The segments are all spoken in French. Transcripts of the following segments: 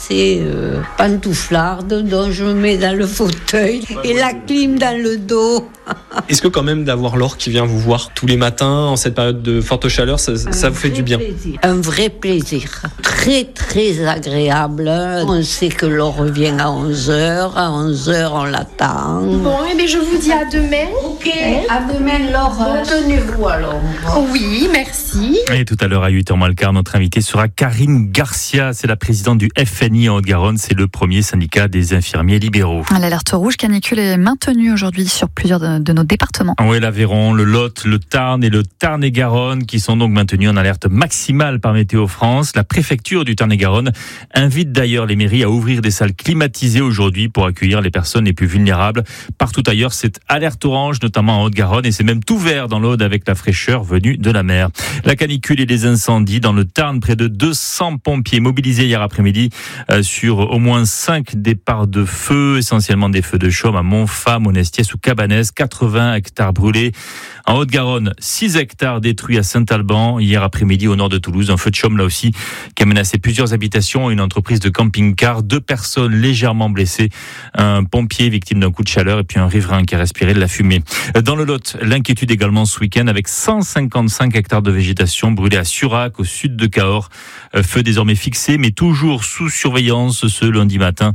assez pantouflarde, donc je me mets dans le fauteuil et la clim dans le dos. Est-ce que quand même d'avoir Laure qui vient vous voir tous les matins en cette période de forte chaleur, ça vous fait du bien? Un vrai plaisir. Très très agréable. On sait que Laure revient à 11h. À 11h, on l'attend. Bon, mais je vous dis à demain. Ok, à demain Laure. Tenez-vous à l'ombre. Oui, merci. Et tout à l'heure à 8h moins le quart, notre invitée sera Karine Garcia. C'est la présidente du FNI en Haute-Garonne. C'est le premier syndicat des infirmiers libéraux. L'alerte rouge canicule est maintenue aujourd'hui sur plusieurs de nos départements. Oui, l'Aveyron, le Lot, le Tarn et le Tarn-et-Garonne qui sont donc maintenus en alerte maximale par Météo France. La préfecture du Tarn-et-Garonne invite d'ailleurs les mairies à ouvrir des salles climatisées aujourd'hui pour accueillir les personnes les plus vulnérables. Partout ailleurs, c'est alerte orange, notamment en Haute-Garonne, et c'est même tout vert dans l'Aude avec la fraîcheur venue de la mer. La canicule et les incendies dans le Tarn, près de 200 pompiers mobilisés hier après-midi sur au moins 5 départs de feu, essentiellement des feux de chaume à Montfa, Monestiès ou Cabanès, 80 hectares brûlés. En Haute-Garonne, 6 hectares détruits à Saint-Alban hier après-midi au nord de Toulouse. Un feu de chaume là aussi qui a menacé plusieurs habitations et une entreprise de camping-car. 2 personnes légèrement blessées, un pompier victime d'un coup de chaleur et puis un riverain qui a respiré de la fumée. Dans le Lot, l'inquiétude également ce week-end avec 155 hectares de végétation brûlés à Surac, au sud de Cahors. Feu désormais fixé mais toujours sous surveillance ce lundi matin.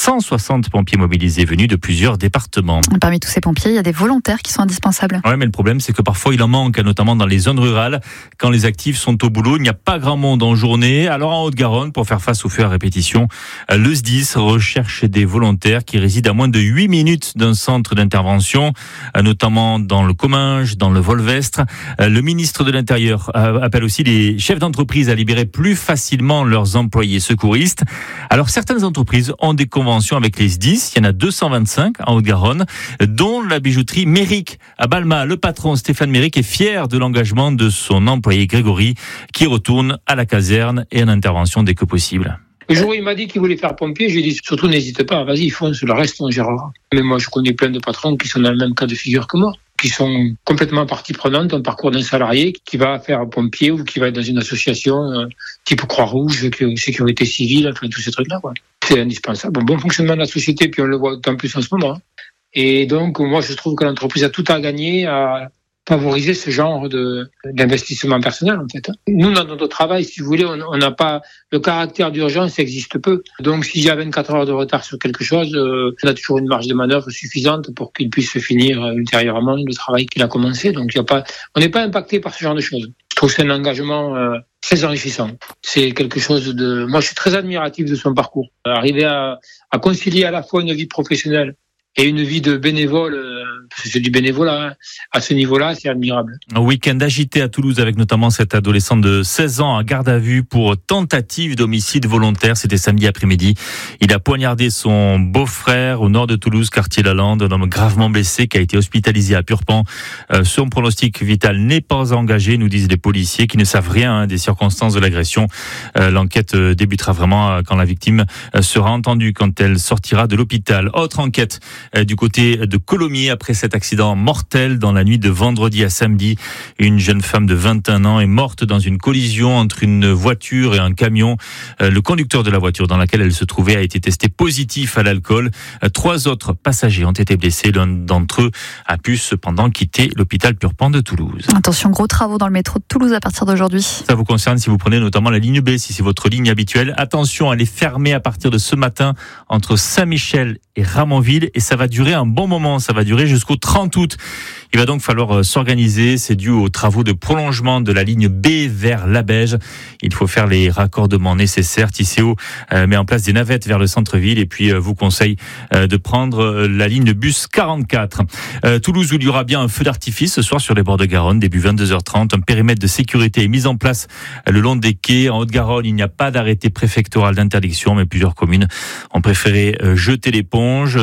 160 pompiers mobilisés venus de plusieurs départements. Parmi tous ces pompiers, il y a des volontaires qui sont indispensables. Ouais, mais le problème, c'est que parfois il en manque, notamment dans les zones rurales. Quand les actifs sont au boulot, il n'y a pas grand monde en journée. Alors en Haute-Garonne, pour faire face aux feux à répétition, le SDIS recherche des volontaires qui résident à moins de 8 minutes d'un centre d'intervention, notamment dans le Comminges, dans le Volvestre. Le ministre de l'Intérieur appelle aussi les chefs d'entreprise à libérer plus facilement leurs employés secouristes. Alors certaines entreprises ont des conventions avec les SDIS. Il y en a 225 en Haute-Garonne, dont la bijouterie Méric à Balma. Le patron Stéphane Méric est fier de l'engagement de son employé Grégory qui retourne à la caserne et en intervention dès que possible. Le jour où il m'a dit qu'il voulait faire pompier, j'ai dit surtout n'hésite pas, vas-y, fonce, le reste on gérera. Mais moi je connais plein de patrons qui sont dans le même cas de figure que moi, qui sont complètement partie prenante d'un parcours d'un salarié qui va faire pompier ou qui va être dans une association type Croix-Rouge, sécurité civile, enfin tous ces trucs-là, quoi. C'est indispensable. Bon fonctionnement de la société, puis on le voit d'autant plus en ce moment. Et donc, moi, je trouve que l'entreprise a tout à gagner à favoriser ce genre d'investissement personnel, en fait. Nous, dans notre travail, si vous voulez, on n'a pas le caractère d'urgence, existe peu. Donc, s'il y a 24 heures de retard sur quelque chose, on a toujours une marge de manœuvre suffisante pour qu'il puisse finir ultérieurement le travail qu'il a commencé. Donc, on n'est pas impacté par ce genre de choses. Je trouve que c'est un engagement très enrichissant. C'est quelque chose de... Moi, je suis très admiratif de son parcours. Arriver à concilier à la fois une vie professionnelle et une vie de bénévole, c'est du bénévolat, à ce niveau-là, c'est admirable. Un week-end agité à Toulouse avec notamment cet adolescent de 16 ans à garde à vue pour tentative d'homicide volontaire. C'était samedi après-midi. Il a poignardé son beau-frère au nord de Toulouse, quartier Lalande, un homme gravement blessé qui a été hospitalisé à Purpan. Son pronostic vital n'est pas engagé, nous disent les policiers qui ne savent rien des circonstances de l'agression. L'enquête débutera vraiment quand la victime sera entendue, quand elle sortira de l'hôpital. Autre enquête du côté de Colomiers après cet accident mortel dans la nuit de vendredi à samedi. Une jeune femme de 21 ans est morte dans une collision entre une voiture et un camion. Le conducteur de la voiture dans laquelle elle se trouvait a été testé positif à l'alcool. 3 autres passagers ont été blessés. L'un d'entre eux a pu cependant quitter l'hôpital Purpan de Toulouse. Attention, gros travaux dans le métro de Toulouse à partir d'aujourd'hui. Ça vous concerne si vous prenez notamment la ligne B, si c'est votre ligne habituelle. Attention, elle est fermée à partir de ce matin entre Saint-Michel et Ramonville et ça va durer un bon moment. Ça va durer jusqu'au 30 août. Il va donc falloir s'organiser. C'est dû aux travaux de prolongement de la ligne B vers Labège. Il faut faire les raccordements nécessaires. Tisséo met en place des navettes vers le centre-ville et puis vous conseille de prendre la ligne de bus 44. Toulouse où il y aura bien un feu d'artifice ce soir sur les bords de Garonne, début 22h30. Un périmètre de sécurité est mis en place le long des quais. En Haute-Garonne, il n'y a pas d'arrêté préfectoral d'interdiction, mais plusieurs communes ont préféré jeter l'éponge.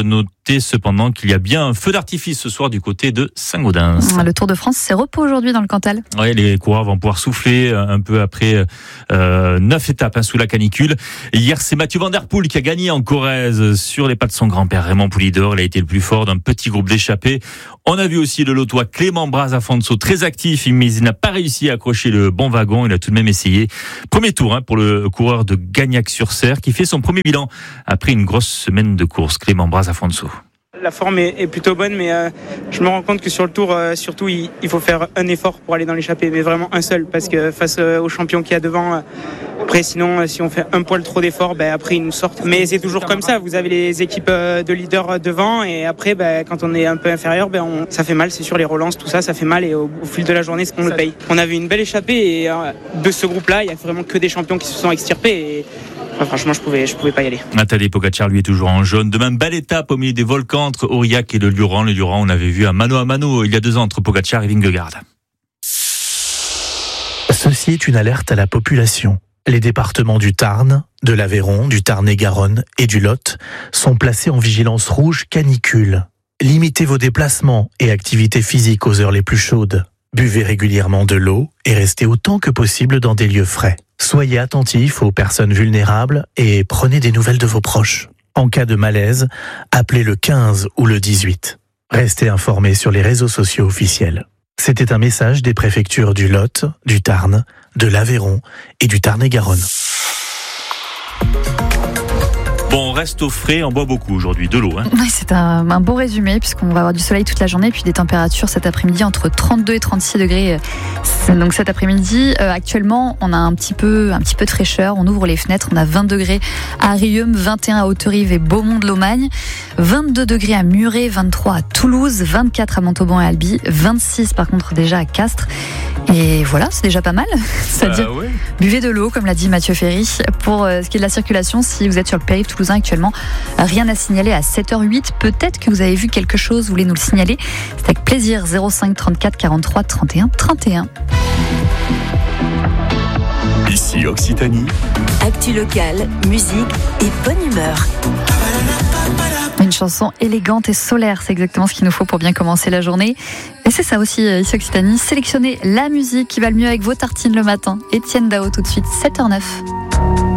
Notez cependant qu'il y a bien un feu d'artifice ce soir du côté de Saint-Gaudens. Le Tour de France, c'est repos aujourd'hui dans le Cantal. Oui, les coureurs vont pouvoir souffler un peu après 9 étapes sous la canicule. Hier, c'est Mathieu Van Der Poel qui a gagné en Corrèze sur les pas de son grand-père Raymond Poulidor. Il a été le plus fort d'un petit groupe d'échappés. On a vu aussi le Lotois Clément Braz-Afonso très actif, mais il n'a pas réussi à accrocher le bon wagon. Il a tout de même essayé. Premier tour pour le coureur de Gagnac-sur-Serre qui fait son premier bilan après une grosse semaine de course. Clément Braz-Afonso. La forme est plutôt bonne, mais je me rends compte que sur le tour, surtout, il faut faire un effort pour aller dans l'échappée, mais vraiment un seul, parce que face aux champions qu'il y a devant, après, sinon, si on fait un poil trop d'efforts, après, ils nous sortent. Mais c'est toujours comme ça, vous avez les équipes de leaders devant, et après, quand on est un peu inférieur, ça fait mal, c'est sûr, les relances, tout ça, ça fait mal, et au fil de la journée, on le paye. On avait une belle échappée, et de ce groupe-là, il y a vraiment que des champions qui se sont extirpés, et franchement, je pouvais pas y aller. Tadej Pogacar, lui, est toujours en jaune. Demain, belle étape au milieu des volcans entre Aurillac et le Luran. Le Luran, on avait vu un mano à mano il y a 2 ans entre Pogacar et Vingegaard. Ceci est une alerte à la population. Les départements du Tarn, de l'Aveyron, du Tarn-et-Garonne et du Lot sont placés en vigilance rouge canicule. Limitez vos déplacements et activités physiques aux heures les plus chaudes. Buvez régulièrement de l'eau et restez autant que possible dans des lieux frais. Soyez attentifs aux personnes vulnérables et prenez des nouvelles de vos proches. En cas de malaise, appelez le 15 ou le 18. Restez informés sur les réseaux sociaux officiels. C'était un message des préfectures du Lot, du Tarn, de l'Aveyron et du Tarn-et-Garonne. Bon, on reste au frais, on boit beaucoup aujourd'hui, de l'eau. Oui, c'est un beau résumé puisqu'on va avoir du soleil toute la journée puis des températures cet après-midi entre 32 et 36 degrés. Donc cet après-midi, actuellement, on a un petit peu de fraîcheur. On ouvre les fenêtres, on a 20 degrés à Riom, 21 à Haute-Rive et Beaumont-de-Lomagne, 22 degrés à Muret, 23 à Toulouse, 24 à Montauban et Albi, 26 par contre déjà à Castres. Et voilà, c'est déjà pas mal. C'est-à-dire, buvez de l'eau, comme l'a dit Mathieu Ferry. Pour ce qui est de la circulation, si vous êtes sur le périph' toulousain actuellement, rien à signaler à 7h08. Peut-être que vous avez vu quelque chose, vous voulez nous le signaler. C'est avec plaisir. 05 34 43 31 31. Ici Occitanie. Actu locale, musique et bonne humeur. Une chanson élégante et solaire, c'est exactement ce qu'il nous faut pour bien commencer la journée. Et c'est ça aussi, ici Occitanie, sélectionner la musique qui va le mieux avec vos tartines le matin. Étienne Dao tout de suite, 7h09.